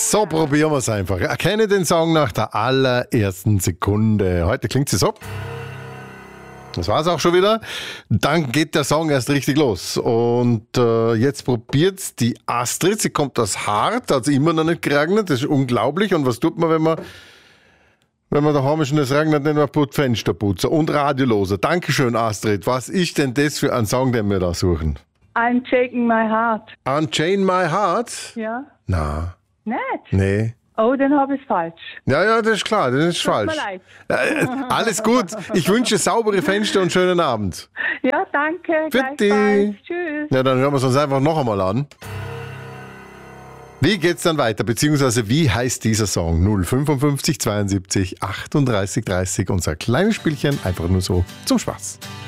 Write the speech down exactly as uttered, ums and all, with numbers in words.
So, probieren wir es einfach. Erkenne den Song nach der allerersten Sekunde. Heute klingt es so. Das war's auch schon wieder. Dann geht der Song erst richtig los. Und äh, jetzt probiert's die Astrid. Sie kommt aus Hart, hat es immer noch nicht geregnet. Das ist unglaublich. Und was tut man, wenn man, wenn man daheim ist und es regnet, nicht mehr Fensterputzer und Radioloser. Dankeschön, Astrid. Was ist denn das für ein Song, den wir da suchen? Unchain My Heart. Unchain My Heart? Ja. Na. Nicht? Nee. Oh, dann habe ich es falsch. Ja, ja, das ist klar, das ist Tut falsch. mir leid. Äh, alles gut. Ich wünsche saubere Fenster und schönen Abend. Ja, danke. Für Gleichfalls. dich. Tschüss. Ja, dann hören wir es uns einfach noch einmal an. Wie geht's dann weiter? Beziehungsweise wie heißt dieser Song? null fünfundfünfzig zweiundsiebzig achtunddreißig dreißig. Unser kleines Spielchen, einfach nur so zum Spaß.